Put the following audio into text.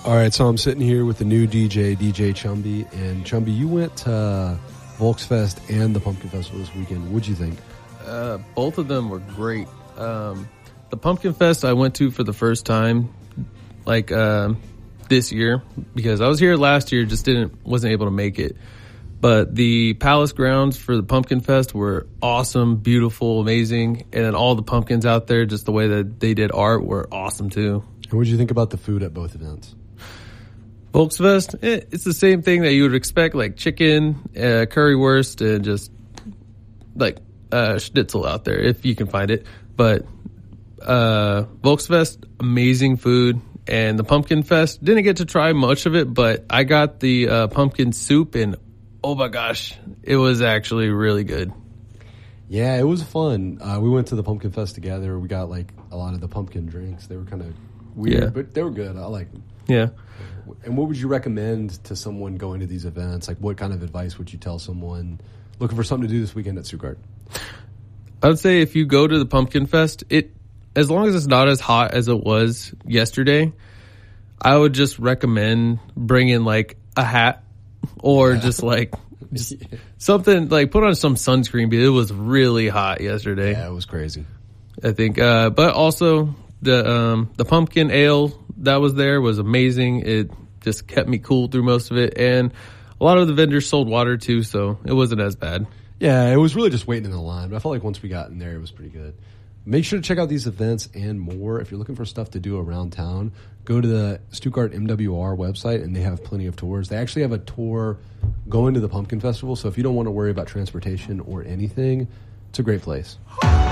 All right, so I'm sitting here with the new DJ Chumby. And Chumby, you went to Volksfest and the Pumpkin Festival this weekend. What'd you think? Both of them were great. The Pumpkin Fest I went to for the first time, this year, because I was here last year, wasn't able to make it. But the Palace grounds for the Pumpkin Fest were awesome, beautiful, amazing. And then all the pumpkins out there, just the way that they did art, were awesome too. And what did you think about the food at both events? Volksfest, it's the same thing that you would expect, like chicken, currywurst, and just schnitzel out there, if you can find it. But Volksfest, amazing food. And the Pumpkin Fest, didn't get to try much of it, but I got the pumpkin soup, and oh my gosh, it was actually really good. Yeah, it was fun. We went to the Pumpkin Fest together. We got a lot of the pumpkin drinks. They were kind of weird, but they were good. I like them. Yeah. And what would you recommend to someone going to these events? What kind of advice would you tell someone looking for something to do this weekend at Stuttgart? I would say if you go to the Pumpkin Fest, as long as it's not as hot as it was yesterday, I would just recommend bringing a hat or just something, put on some sunscreen, because it was really hot yesterday. Yeah, it was crazy. I think, but also the pumpkin ale that was there was amazing. It just kept me cool through most of it, and a lot of the vendors sold water too, so it wasn't as bad. Yeah, it was really just waiting in the line, but I felt like once we got in there, it was pretty good. Make sure to check out these events and more. If you're looking for stuff to do around town, go to the Stuttgart MWR website, and they have plenty of tours. They actually have a tour going to the Pumpkin Festival, so if you don't want to worry about transportation or anything, it's a great place.